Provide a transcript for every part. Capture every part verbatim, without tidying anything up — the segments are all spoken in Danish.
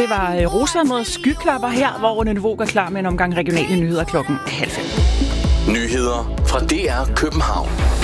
det var Rosa mod Skyklapper her, hvor Nynne Vogt er klar med en omgang regionale nyheder klokken halv fem. Nyheder fra D R København.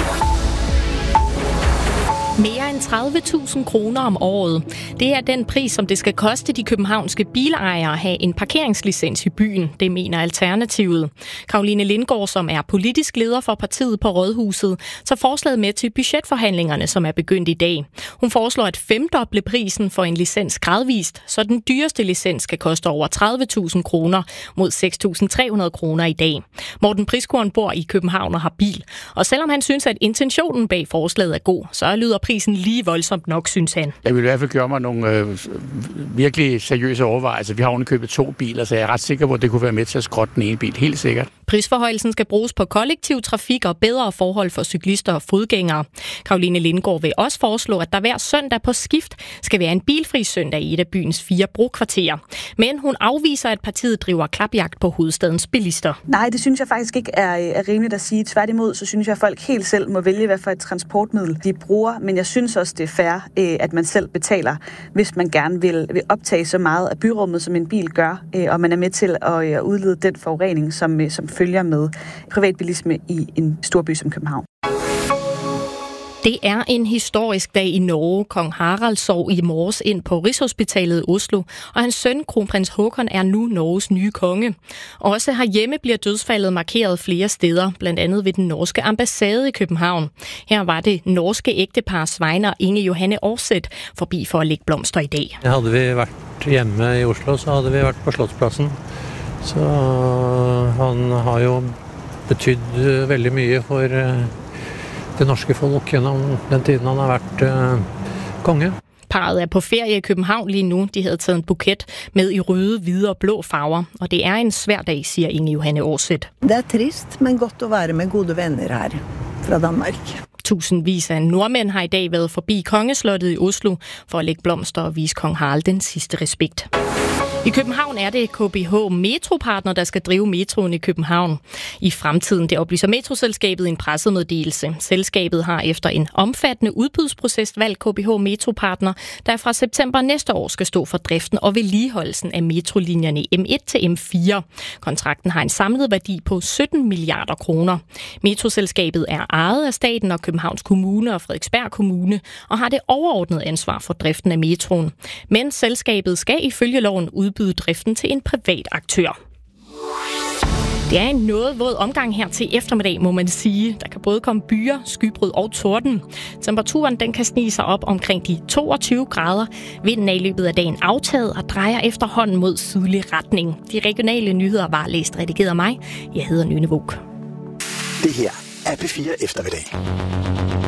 Mere end tredive tusind kroner om året. Det er den pris, som det skal koste de københavnske bilejere at have en parkeringslicens i byen. Det mener Alternativet. Caroline Lindgaard, som er politisk leder for partiet på Rådhuset, så forslaget med til budgetforhandlingerne, som er begyndt i dag. Hun foreslår at femdoble prisen for en licens gradvist, så den dyreste licens skal koste over tredive tusind kroner mod seks tusind tre hundrede kroner i dag. Morten Priskorn bor i København og har bil. Og selvom han synes, at intentionen bag forslaget er god, så lyder prisen lige voldsomt nok, synes han. Jeg vil i hvert fald gøre mig nogle øh, virkelig seriøse overvejelser. Vi har ovenikøbet to biler, så jeg er ret sikker på, at det kunne være med til at skrotte den ene bil. Helt sikkert. Prisforhøjelsen skal bruges på kollektiv trafik og bedre forhold for cyklister og fodgængere. Caroline Lindgaard vil også foreslå, at der hver søndag på skift skal være en bilfri søndag i et af byens fire brokvarterer. Men hun afviser, at partiet driver klapjagt på hovedstadens bilister. Nej, det synes jeg faktisk ikke er, er rimeligt at sige. Tværtimod, så synes jeg, at folk helt selv må vælge, hvad for et transportmiddel de bruger. Men jeg synes også, det er fair, at man selv betaler, hvis man gerne vil, vil optage så meget af byrummet, som en bil gør, og man er med til at udlede den forurening, som, som følger med privatbilisme i en storby som København. Det er en historisk dag i Norge. Kong Harald sov i morges ind på Rigshospitalet i Oslo, og hans søn, kronprins Håkon, er nu Norges nye konge. Også herhjemme bliver dødsfaldet markeret flere steder, blandt andet ved den norske ambassade i København. Her var det norske ægtepar Svein og Inge Johanne Aarseth forbi for at lægge blomster i dag. Havde vi været hjemme i Oslo, så havde vi været på Slotspladsen. Så han har jo betydet veldig mye for det norske folk gjennom den tiden han har vært uh, konge. Parret er på ferie i København lige nu. De havde taget en buket med i røde, hvide og blå farver. Og det er en svær dag, siger Inge Johanne Aarseth. Det er trist, men godt at være med gode venner her fra Danmark. Tusindvis af nordmænd har i dag været forbi Kongeslottet i Oslo for at lægge blomster og vise kong Harald den sidste respekt. I København er det K B H Metropartner, der skal drive metroen i København. I fremtiden, det oplyser Metroselskabet i en pressemeddelelse. Selskabet har efter en omfattende udbudsproces valgt K B H Metropartner, der fra september næste år skal stå for driften og vedligeholdelsen af metrolinjerne M et til M fire. Kontrakten har en samlet værdi på sytten milliarder kroner. Metroselskabet er ejet af staten og Københavns Kommune og Frederiksberg Kommune og har det overordnede ansvar for driften af metroen. Men selskabet skal ifølge loven udbyde byde driften til en privat aktør. Det er en noget våd omgang her til eftermiddag, må man sige. Der kan både komme byer, skybrud og torden. Temperaturen den kan snige sig op omkring de toogtyve grader. Vinden er i løbet af dagen aftaget og drejer efterhånden mod sydlig retning. De regionale nyheder var læst redigeret af mig. Jeg hedder Nynne Vogt. Det her er P fire Eftermiddag.